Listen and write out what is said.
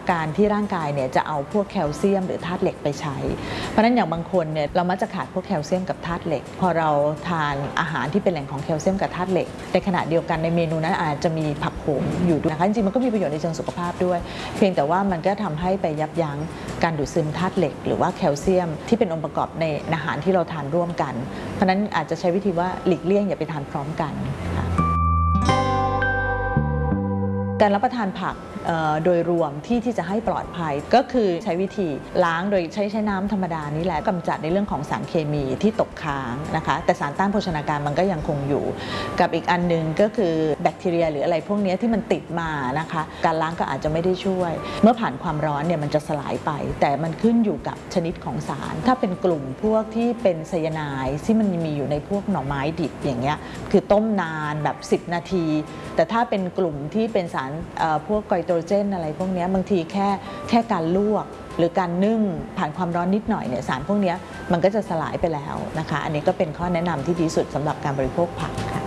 การที่ร่างกายเนี่ยจะเอาพวกแคลเซียมหรือธาตุเหล็กไปใช้เพราะฉะนั้นอย่างบางคนเนี่ยเรามักจะขาดพวกแคลเซียมกับธาตุเหล็กพอเราทานอาหารที่เป็นแหล่งของแคลเซียมกับธาตุเหล็กในขณะเดียวกันในเมนูนั้นอาจจะมีผักโขมอยู่ด้วยนะคะจริงๆมันก็มีประโยชน์ในเชิงสุขภาพด้วยเพียงแต่ว่ามันก็ทำให้ไปยับยั้งการดูดซึมธาตุเหล็กหรือว่าแคลเซียมที่เป็นองค์ประกอบในอาหารที่เราทานร่วมกันเพราะฉะนั้นอาจจะใช้วิธีว่าหลีกเลี่ยงอย่าไปทานพร้อมกันการรับประทานผักโดยรวมที่จะให้ปลอดภัยก็คือใช้วิธีล้างโดยใช้น้ำธรรมดานี่แหละกำจัดในเรื่องของสารเคมีที่ตกค้างนะคะแต่สารต้านโภชนาการมันก็ยังคงอยู่กับอีกอันนึงก็คือแบคทีเรียหรืออะไรพวกนี้ที่มันติดมานะคะการล้างก็อาจจะไม่ได้ช่วยเมื่อผ่านความร้อนเนี่ยมันจะสลายไปแต่มันขึ้นอยู่กับชนิดของสารถ้าเป็นกลุ่มพวกที่เป็นไซยาไนด์ที่มันมีอยู่ในพวกหน่อไม้ดิบอย่างเงี้ยคือต้มนานแบบ10 นาทีแต่ถ้าเป็นกลุ่มที่เป็นสารพวกไกลโตรเจนอะไรพวกนี้บางทีแค่การลวกหรือการนึ่งผ่านความร้อนนิดหน่อยเนี่ยสารพวกนี้มันก็จะสลายไปแล้วนะคะอันนี้ก็เป็นข้อแนะนำที่ดีสุดสำหรับการบริโภคผักค่ะ